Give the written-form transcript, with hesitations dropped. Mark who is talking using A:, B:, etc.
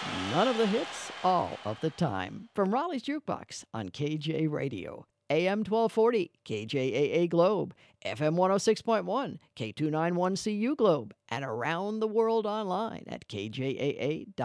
A: None of the hits, all of the time. From Raleigh's Jukebox on KJ Radio, AM 1240, KJAA Globe, FM 106.1, K291CU Globe, and around the world online at kjaa.com.